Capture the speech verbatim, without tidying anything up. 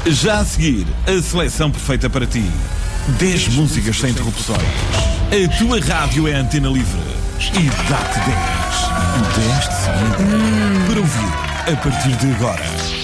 Já a seguir, a seleção perfeita para ti. dez músicas sem interrupções. A tua rádio é Antena Livre. E dá-te dez. dez de seguida. Para ouvir a partir de agora.